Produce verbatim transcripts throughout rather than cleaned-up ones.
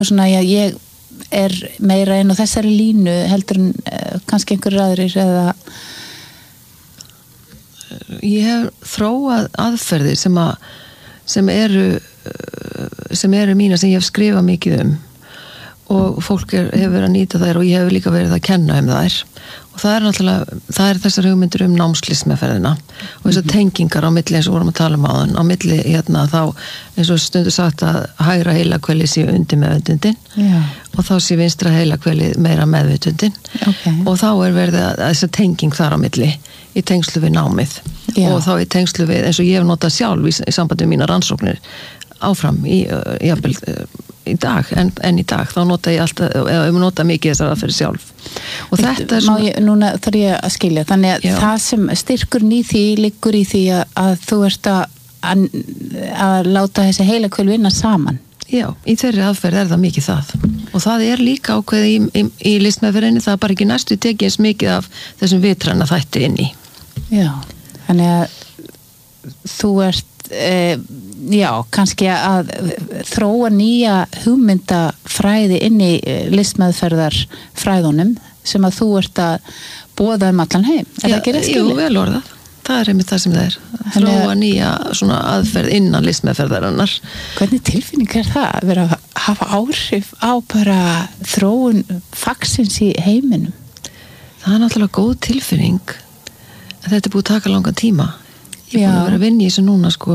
svona já, ég er meira inn á þessari línu heldur en uh, kannski einhverjir aðrir eða ég hef þróað aðferðir sem að sem eru sem eru mína sem ég hef skrifað mikið um og fólk er, hefur verið að nýta þær og ég hef líka verið að kenna um þær og það er náttúrulega, það er þessar hugmyndir um námslismeðferðina og þessar tengingar á milli eins og vorum að tala um áðan á milli hérna þá eins og stundu sagt að hægra heilahvelið sé undir meðvitundin Já. og þá sé vinstra heilahvelið meira meðvitundin okay. og þá er verið að, að þessar tenging þar á milli í tengslu við námið Já. og þá í tengslu við eins og ég hef notað sjálf í, í sambandi við mína rannsóknir áfram í, jafnvel, í dag en, en í dag, þá nota ég alltaf eða ég nota mikið þessar aðferðir sjálf og Eitt, þetta er svona ég, núna þarf ég að skilja þannig að Já. það sem styrkurinn í því liggur í því að, að þú ert að, að, að láta þessi heilahvel vinna saman Já, í þeirri aðferð er það mikið það og það er líka ákveðið í, í, í listmeðferðinni, það er bara ekki næstu tekið eins mikið af þessum vitræna þætti inn í Já, þannig að þú ert e, já, kannski að þróa nýja hugmyndafræði inn í listmeðferðar fræðunum sem að þú ert að boða um allan heim. Er Já, það ekki rétt skilið? Jú, vel orðað. Það er einmitt það sem það er. Þróa nýja svona aðferð innan listmeðferðarinnar. Hvernig tilfinning er það að vera að hafa áhrif á bara þróun fagsins í heiminum? Það er náttúrulega góð tilfinning að þetta er búið að taka langan tíma. Ég er búin að vera að vinna í þessu núna sko,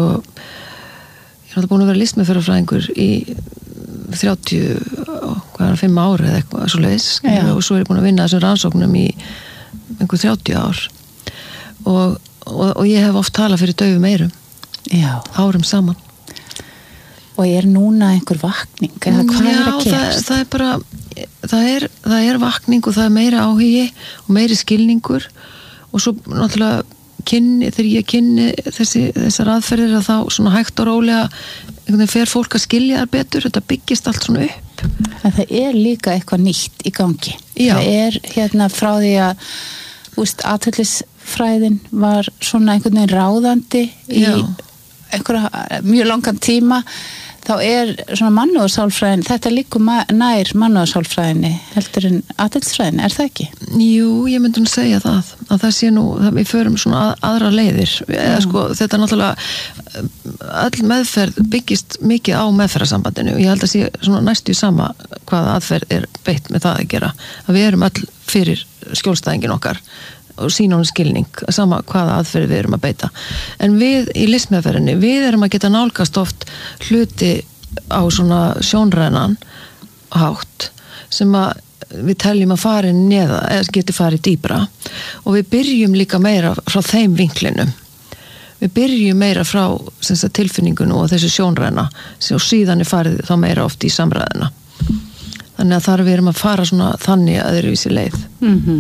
ég er náttúrulega búin að vera listmeðferðarfræðingur í þrjátíu hvað er það, fimm ári eða eitthvað svoleiðis og svo er ég búin að vinna þessum rannsóknum í einhver þrjátíu ár og, og, og ég hef oft talað fyrir daufum eyrum Já. árum saman og er núna einhver vakning eða hvað Já, er að gerast? Það, það er bara það er, það er vakning og það er meira áhugi og meiri skilningur og svo náttúrulega kynni, þegar ég kynni þessi, þessar aðferðir að þá svona hægt og rólega einhvern veginn fer fólk að skilja þar betur, þetta byggist allt svona upp. En það er líka eitthvað nýtt í gangi. Já. Það er hérna frá því að úst, atferlisfræðin var svona einhvern veginn ráðandi í Já. einhverja mjög langan tíma þá er svona mannúðarsálfræðin þetta líkur nær mannúðarsálfræðinni heldur en atferlisfræðin, er það ekki? Jú, ég myndi nú segja það að það sé nú, það, við förum svona að, aðra leiðir eða sko, þetta er náttúrulega all meðferð byggist mikið á meðferðarsambandinu og ég held að sé svona næstu sama hvaða aðferð er beitt með það að gera að við erum all fyrir skjólstæðingin okkar og sína hún skilning, sama hvaða aðferð við erum að beita. En við í listmeðferðinni, við erum að geta nálgast oft hluti á svona sjónrænan hátt sem að við teljum að fara neða, eða geti farið dýpra og við byrjum líka meira frá þeim vinklinum. Við byrjum meira frá sagt, tilfinningunum og þessu sjónræna og síðan er farið þá meira oft í samræðina. Þannig að þar við erum að fara svona þannig að öðruvísi leið. Mhm.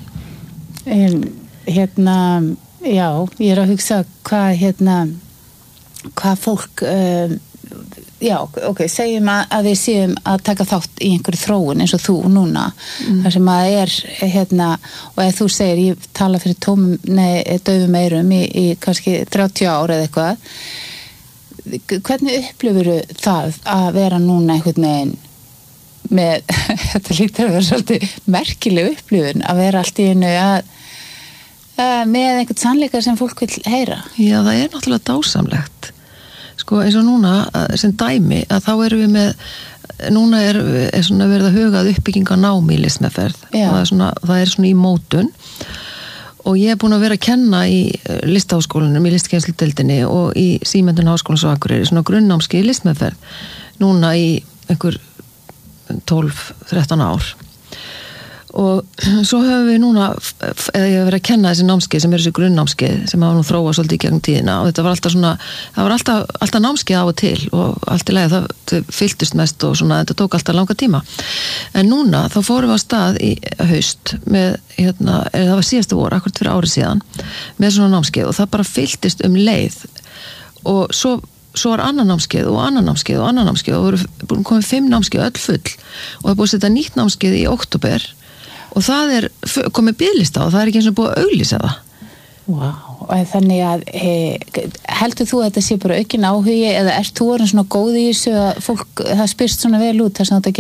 En, hérna, já, ég er að hugsa hvað, hérna, hvað fólk, uh, já, ok, segjum að, að við séum að taka þátt í einhverju þróun eins og þú núna, mm. þar sem að er, hérna, og ef þú segir, ég tala fyrir tómum, nei, daufum eyrum í, í kannski þrjátíu ár eða eitthvað, hvernig upplifur það að vera núna einhvern veginn með, þetta lítur að vera svolítið merkileg upplifun að vera allt í einu að, að með einhvern sannleika sem fólk vil heyra. Já, það er náttúrulega dásamlegt. Sko eins og núna sem dæmi að þá erum við með, núna er, er svona verið að huga að uppbygging á námi í listmeðferð og það er, svona, það er svona í mótun og ég er búin að vera að kenna í listaháskólanum, í listkennsludeildinni og í Símenntun Háskólans á Akureyri, svona grunnnámskeið í listmeðferð núna í einhver tólf þrettán ár og svo höfum við núna eða ég hef verið að kenna þessi námskeið sem er þessi grunnnámskeið sem hafa nú þróað svolítið í gegnum tíðina og þetta var alltaf svona það var alltaf, alltaf námskeið á og til og allt í lagi það, það fylltist mest og svona þetta tók alltaf langa tíma en núna þá fórum við á stað í haust með hérna, það var síðasta vor, akkurat fyrir árið síðan með svona námskeið og það bara fylltist um leið og svo svo var annan námskeið og annan námskeið og annan námskeið og voru búin komið fimm námskeið öll full og það búið að setja nýtt námskeið í október og það er komið biðlista og það er ekki eins og búið að auglýsa það wow. þannig að he, heldur þú að þetta sé bara aukin áhugi eða ert þú orðin svona góð í þessu að fólk, það spyrst svona vel út þar sem þetta